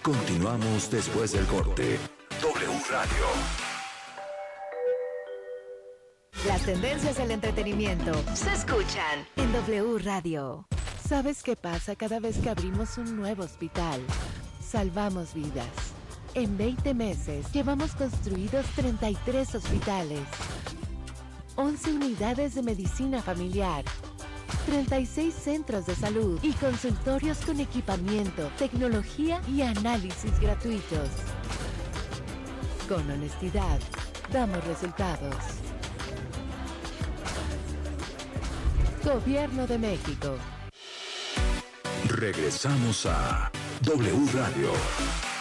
Continuamos después del corte. W Radio. Las tendencias del entretenimiento se escuchan en W Radio. ¿Sabes qué pasa cada vez que abrimos un nuevo hospital? Salvamos vidas. En 20 meses llevamos construidos 33 hospitales, 11 unidades de medicina familiar, 36 centros de salud y consultorios con equipamiento, tecnología y análisis gratuitos. Con honestidad, damos resultados. Gobierno de México. Regresamos a W Radio.